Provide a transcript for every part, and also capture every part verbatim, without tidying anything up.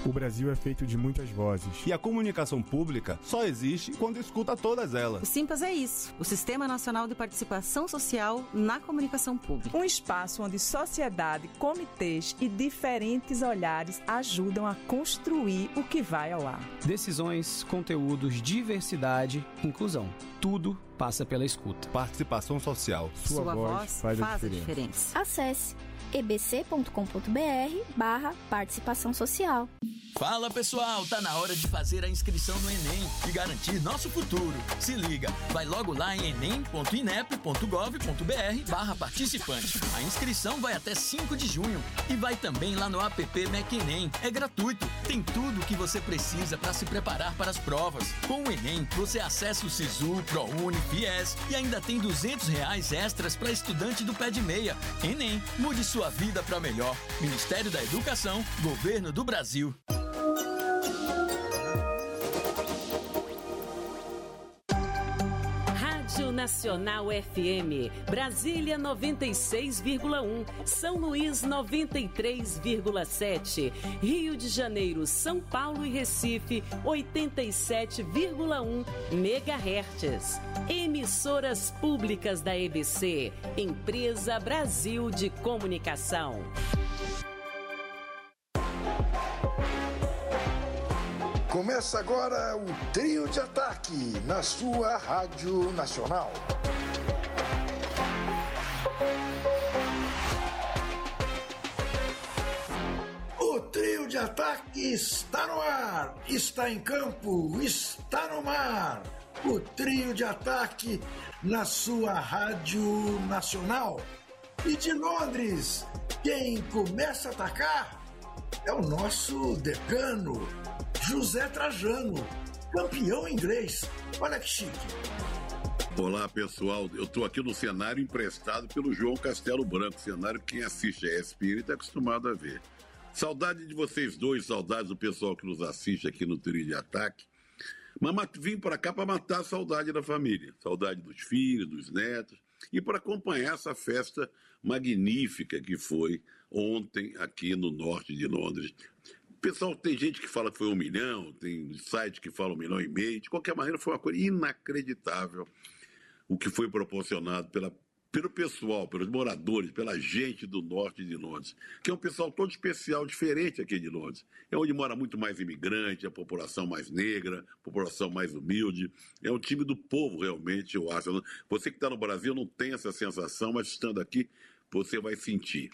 O Brasil é feito de muitas vozes. E a comunicação pública só existe quando escuta todas elas. O Simpas é isso, o Sistema Nacional de Participação Social na Comunicação Pública. Um espaço onde sociedade, comitês e diferentes olhares ajudam a construir o que vai ao ar. Decisões, conteúdos, diversidade, inclusão. Tudo passa pela escuta. Participação social. Sua, Sua voz, voz faz, faz a, diferença. a diferença. Acesse e b c ponto com ponto b r barra participação social. Fala pessoal, tá na hora de fazer a inscrição no Enem e garantir nosso futuro. Se liga, vai logo lá em enem ponto inep ponto gov ponto b r barra participante. A inscrição vai até cinco de junho e vai também lá no app MacEnem. É gratuito, tem tudo o que você precisa para se preparar para as provas. Com o Enem, você acessa o Sisu, ProUni, Fies e ainda tem duzentos reais extras para estudante do pé de meia. Enem, mude sua vida para melhor. Ministério da Educação, Governo do Brasil. Nacional F M, Brasília noventa e seis vírgula um, São Luís noventa e três vírgula sete, Rio de Janeiro, São Paulo e Recife oitenta e sete vírgula um megahertz. Emissoras públicas da E B C, Empresa Brasil de Comunicação. Começa agora o Trio de Ataque na sua Rádio Nacional. O Trio de Ataque está no ar, está em campo, está no mar. O Trio de Ataque na sua Rádio Nacional. E de Londres, quem começa a atacar é o nosso decano, José Trajano, campeão inglês. Olha que chique. Olá, pessoal. Eu estou aqui no cenário emprestado pelo João Castelo Branco. Cenário que quem assiste a E S P N está acostumado a ver. Saudade de vocês dois, saudades do pessoal que nos assiste aqui no Trio de Ataque. Mas vim para cá para matar a saudade da família. Saudade dos filhos, dos netos. E para acompanhar essa festa magnífica que foi ontem aqui no norte de Londres. Pessoal, tem gente que fala que foi um milhão, tem site que fala um milhão e meio. De qualquer maneira, foi uma coisa inacreditável o que foi proporcionado pela, pelo pessoal, pelos moradores, pela gente do norte de Londres, que é um pessoal todo especial, diferente aqui de Londres. É onde mora muito mais imigrante, a população mais negra, a população mais humilde. É um time do povo, realmente, eu acho. Você que está no Brasil não tem essa sensação, mas estando aqui, você vai sentir.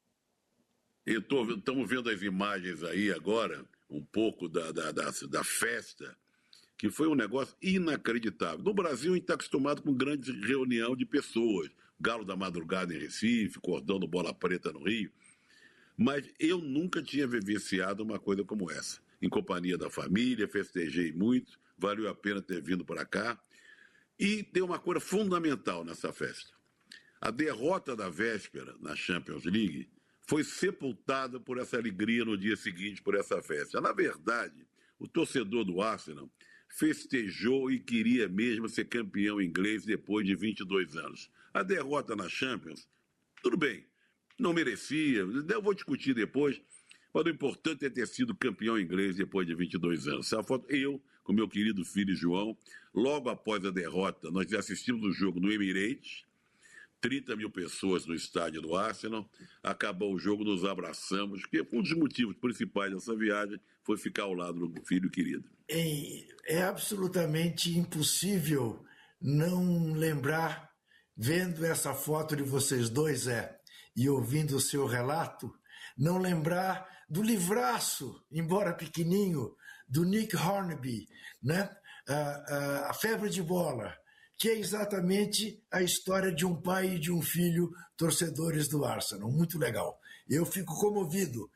Estamos vendo as imagens aí agora, um pouco da, da, da, da festa, que foi um negócio inacreditável. No Brasil, a gente está acostumado com grande reunião de pessoas. Galo da Madrugada em Recife, Cordão do Bola Preta no Rio. Mas eu nunca tinha vivenciado uma coisa como essa. Em companhia da família, festejei muito, valeu a pena ter vindo para cá. E tem uma coisa fundamental nessa festa. A derrota da véspera na Champions League foi sepultada por essa alegria no dia seguinte, por essa festa. Na verdade, o torcedor do Arsenal festejou e queria mesmo ser campeão inglês depois de vinte e dois anos. A derrota na Champions, tudo bem, não merecia, eu vou discutir depois, mas o importante é ter sido campeão inglês depois de vinte e dois anos. Essa foto, eu, com meu querido filho João, logo após a derrota, nós assistimos o jogo no Emirates, trinta mil pessoas no estádio do Arsenal, acabou o jogo, nos abraçamos, que um dos motivos principais dessa viagem foi ficar ao lado do filho querido. É, é absolutamente impossível não lembrar, vendo essa foto de vocês dois, é, e ouvindo o seu relato, não lembrar do livraço, embora pequenininho, do Nick Hornby, né? a, a, a febre de bola, que é exatamente a história de um pai e de um filho torcedores do Arsenal. Muito legal. Eu fico comovido.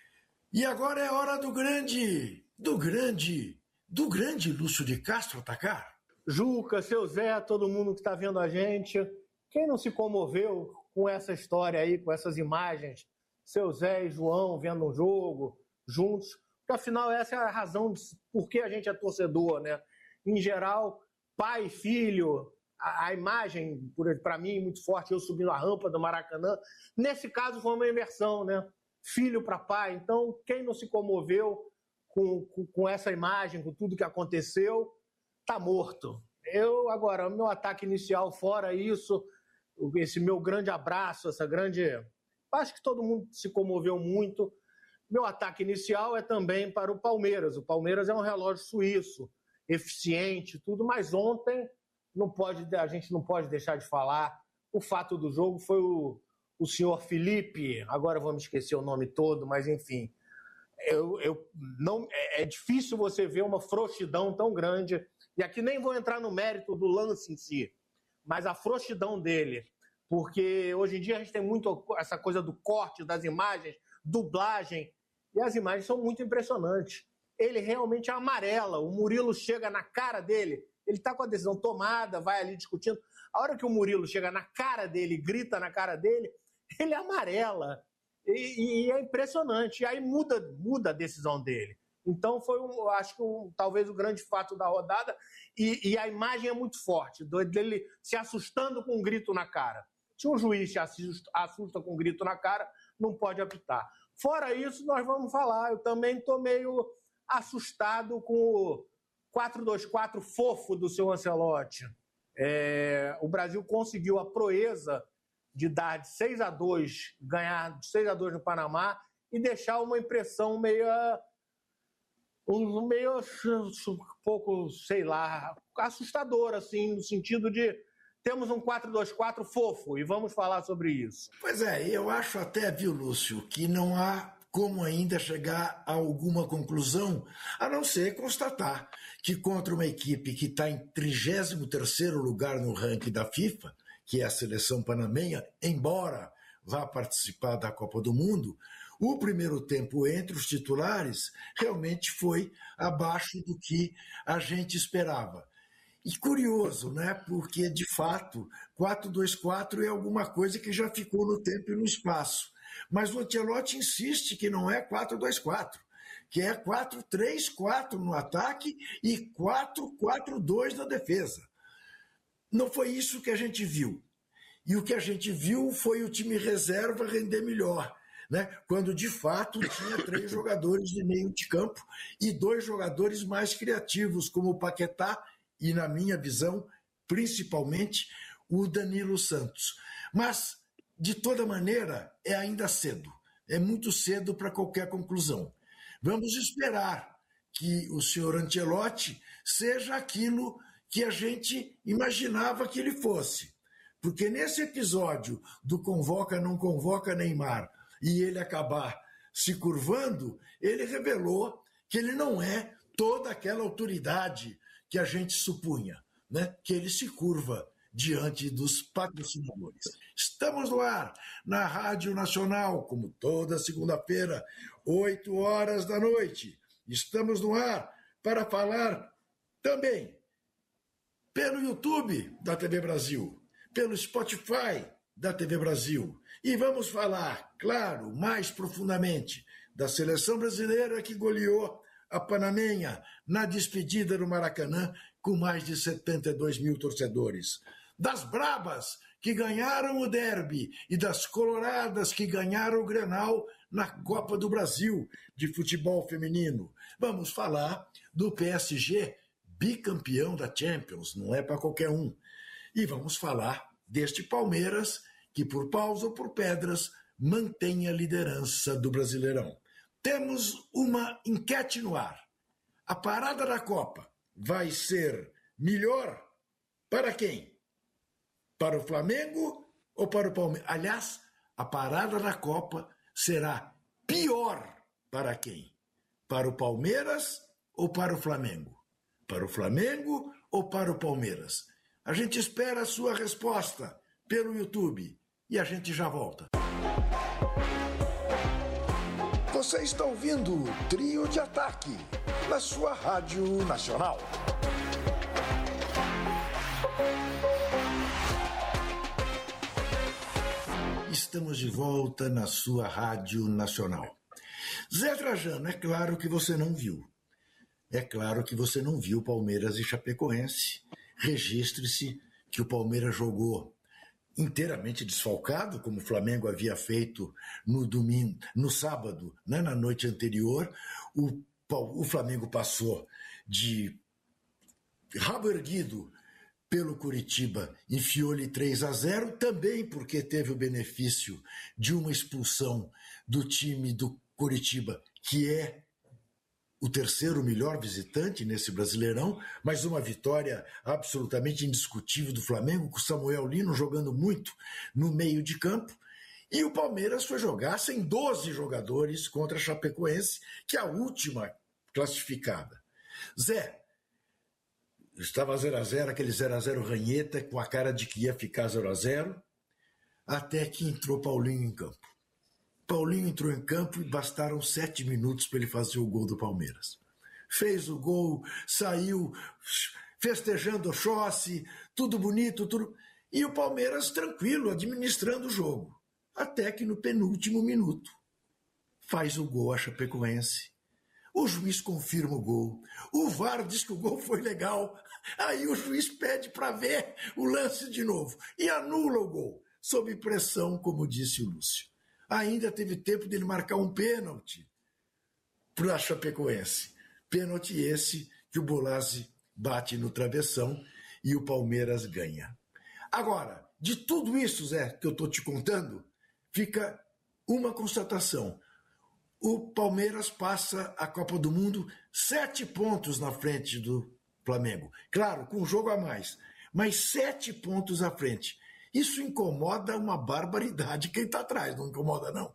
E agora é hora do grande, do grande, do grande Lúcio de Castro atacar. Juca, seu Zé, todo mundo que está vendo a gente, quem não se comoveu com essa história aí, com essas imagens, seu Zé e João vendo um jogo juntos? Porque afinal essa é a razão de por que a gente é torcedor, né? Em geral, pai e filho, a, a imagem, para mim, muito forte, eu subindo a rampa do Maracanã. Nesse caso, foi uma imersão, né? filho para pai. Então, quem não se comoveu com, com, com essa imagem, com tudo que aconteceu, está morto. Eu, agora, meu ataque inicial, fora isso, esse meu grande abraço, essa grande... Acho que todo mundo se comoveu muito. Meu ataque inicial é também para o Palmeiras. O Palmeiras é um relógio suíço, eficiente, tudo, mas ontem não pode, a gente não pode deixar de falar. O fato do jogo foi o, o senhor Felipe, agora eu vou me esquecer o nome todo, mas enfim, eu, eu não, é, é difícil você ver uma frouxidão tão grande, e aqui nem vou entrar no mérito do lance em si, mas a frouxidão dele, porque hoje em dia a gente tem muito essa coisa do corte das imagens, dublagem, e as imagens são muito impressionantes. Ele realmente é amarela, o Murilo chega na cara dele, ele está com a decisão tomada, vai ali discutindo. A hora que o Murilo chega na cara dele, grita na cara dele, ele amarela. E, e é impressionante. E aí muda, muda a decisão dele. Então foi, um, acho que um, talvez o grande fato da rodada. E, e a imagem é muito forte, dele se assustando com um grito na cara. Se um juiz se assusta, assusta com um grito na cara, não pode apitar. Fora isso, nós vamos falar. Eu também estou meio assustado com o quatro dois quatro fofo do seu Ancelotti. É, o Brasil conseguiu a proeza de dar de seis a dois, ganhar de seis a dois no Panamá e deixar uma impressão meio, um, meio um pouco, sei lá, assustadora, assim, no sentido de temos um quatro dois quatro fofo e vamos falar sobre isso. Pois é, eu acho até, viu, Lúcio, que não há como ainda chegar a alguma conclusão, a não ser constatar que contra uma equipe que está em trigésimo terceiro lugar no ranking da FIFA, que é a seleção panamenha, embora vá participar da Copa do Mundo, o primeiro tempo entre os titulares realmente foi abaixo do que a gente esperava. E curioso, né? Porque, de fato, quatro dois quatro é alguma coisa que já ficou no tempo e no espaço. Mas o Ancelotti insiste que não é quatro dois quatro, que é quatro três quatro no ataque e quatro quatro dois na defesa. Não foi isso que a gente viu. E o que a gente viu foi o time reserva render melhor, né? Quando, de fato, tinha três jogadores de meio de campo e dois jogadores mais criativos, como o Paquetá e, na minha visão, principalmente o Danilo Santos. Mas, de toda maneira, é ainda cedo. É muito cedo para qualquer conclusão. Vamos esperar que o senhor Ancelotti seja aquilo que a gente imaginava que ele fosse. Porque nesse episódio do convoca, não convoca Neymar, e ele acabar se curvando, ele revelou que ele não é toda aquela autoridade que a gente supunha, né? Que ele se curva diante dos patrocinadores. Estamos no ar, na Rádio Nacional, como toda segunda-feira, oito horas da noite. Estamos no ar para falar também pelo YouTube da T V Brasil, pelo Spotify da T V Brasil. E vamos falar, claro, mais profundamente da seleção brasileira que goleou a Panamenha na despedida do Maracanã com mais de setenta e dois mil torcedores. Das brabas que ganharam o derby e das coloradas que ganharam o Grenal na Copa do Brasil de futebol feminino. Vamos falar do P S G, bicampeão da Champions, não é para qualquer um. E vamos falar deste Palmeiras que, por paus ou por pedras, mantém a liderança do Brasileirão. Temos uma enquete no ar. A parada da Copa vai ser melhor para quem? Para o Flamengo ou para o Palmeiras? Aliás, a parada da Copa será pior para quem? Para o Palmeiras ou para o Flamengo? Para o Flamengo ou para o Palmeiras? A gente espera a sua resposta pelo YouTube e a gente já volta. Você está ouvindo o Trio de Ataque na sua Rádio Nacional. Estamos de volta na sua Rádio Nacional. Zé Trajano, é claro que você não viu. É claro que você não viu Palmeiras e Chapecoense. Registre-se que o Palmeiras jogou inteiramente desfalcado, como o Flamengo havia feito no domingo, no sábado, né, na noite anterior. O, o Flamengo passou de rabo erguido pelo Coritiba, enfiou-lhe três a zero, também porque teve o benefício de uma expulsão do time do Coritiba, que é o terceiro melhor visitante nesse Brasileirão, mas uma vitória absolutamente indiscutível do Flamengo, com o Samuel Lino jogando muito no meio de campo, e o Palmeiras foi jogar sem doze jogadores contra a Chapecoense, que é a última classificada. Zé, estava zero a zero, aquele zero a zero ranheta, com a cara de que ia ficar zero a zero, até que entrou Paulinho em campo. Paulinho entrou em campo e bastaram sete minutos para ele fazer o gol do Palmeiras. Fez o gol, saiu festejando o Chossi, tudo bonito, tudo... E o Palmeiras tranquilo, administrando o jogo. Até que no penúltimo minuto faz o gol a Chapecoense. O juiz confirma o gol. O V A R diz que o gol foi legal. Aí o juiz pede para ver o lance de novo e anula o gol, sob pressão, como disse o Lúcio. Ainda teve tempo dele marcar um pênalti para a Chapecoense. Pênalti esse que o Bolazzi bate no travessão e o Palmeiras ganha. Agora, de tudo isso, Zé, que eu estou te contando, fica uma constatação. O Palmeiras passa a Copa do Mundo sete pontos na frente do Flamengo. Claro, com um jogo a mais, mas sete pontos à frente. Isso incomoda uma barbaridade quem está atrás, não incomoda, não?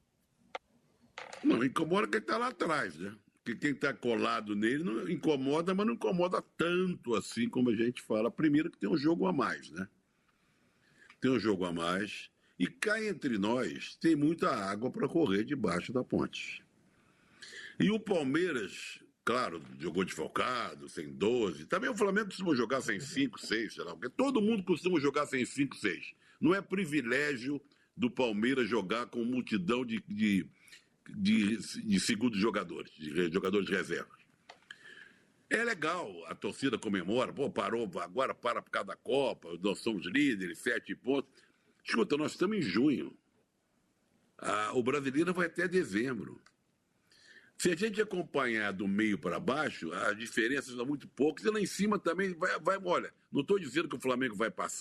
Não, incomoda quem está lá atrás, né? Porque quem está colado nele não incomoda, mas não incomoda tanto assim como a gente fala. Primeiro que tem um jogo a mais, né? Tem um jogo a mais. E cá entre nós tem muita água para correr debaixo da ponte. E o Palmeiras, claro, jogou desfalcado, sem doze. Também o Flamengo costuma jogar sem cinco, seis, sei lá. Porque todo mundo costuma jogar sem cinco, seis. Não é privilégio do Palmeiras jogar com multidão de, de, de, de segundos jogadores, de jogadores de reserva. É legal, a torcida comemora. Pô, parou, agora para por causa da Copa, nós somos líderes, sete pontos. Escuta, nós estamos em junho. Ah, o brasileiro vai até dezembro. Se a gente acompanhar do meio para baixo, as diferenças são muito poucas, e lá em cima também vai, vai olha, não estou dizendo que o Flamengo vai passar.